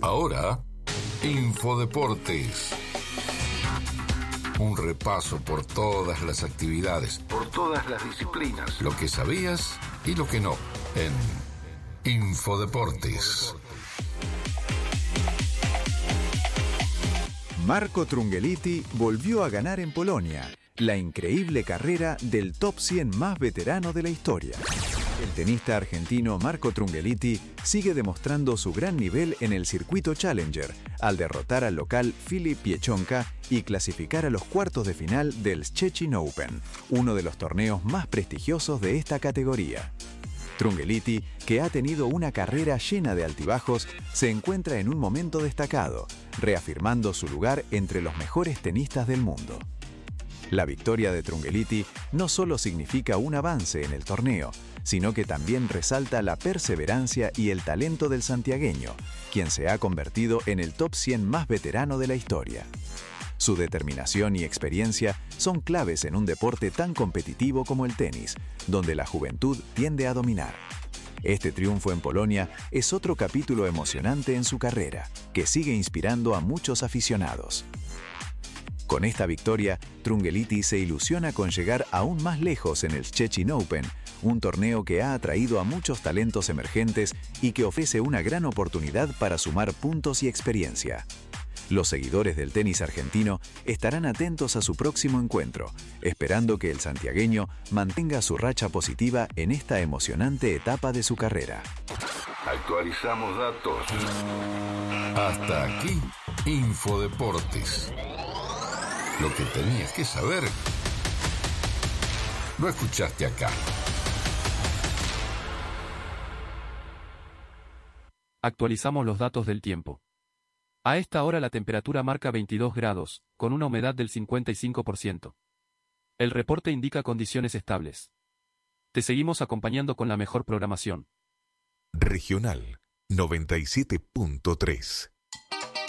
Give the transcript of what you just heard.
Ahora, Infodeportes. Un repaso por todas las actividades, por todas las disciplinas, lo que sabías y lo que no, en Infodeportes. Marco Trungelliti volvió a ganar en Polonia, la increíble carrera del top 100 más veterano de la historia. El tenista argentino Marco Trungelliti sigue demostrando su gran nivel en el circuito Challenger, al derrotar al local Filip Pieczonka y clasificar a los cuartos de final del Szczecin Open, uno de los torneos más prestigiosos de esta categoría. Trungelliti, que ha tenido una carrera llena de altibajos, se encuentra en un momento destacado, reafirmando su lugar entre los mejores tenistas del mundo. La victoria de Trungelliti no solo significa un avance en el torneo, sino que también resalta la perseverancia y el talento del santiagueño, quien se ha convertido en el top 100 más veterano de la historia. Su determinación y experiencia son claves en un deporte tan competitivo como el tenis, donde la juventud tiende a dominar. Este triunfo en Polonia es otro capítulo emocionante en su carrera, que sigue inspirando a muchos aficionados. Con esta victoria, Trungelliti se ilusiona con llegar aún más lejos en el Szczecin Open, un torneo que ha atraído a muchos talentos emergentes y que ofrece una gran oportunidad para sumar puntos y experiencia. Los seguidores del tenis argentino estarán atentos a su próximo encuentro, esperando que el santiagueño mantenga su racha positiva en esta emocionante etapa de su carrera. Actualizamos datos. Hasta aquí, Infodeportes. Lo que tenías que saber, lo escuchaste acá. Actualizamos los datos del tiempo. A esta hora la temperatura marca 22 grados, con una humedad del 55%. El reporte indica condiciones estables. Te seguimos acompañando con la mejor programación. Regional 97.3.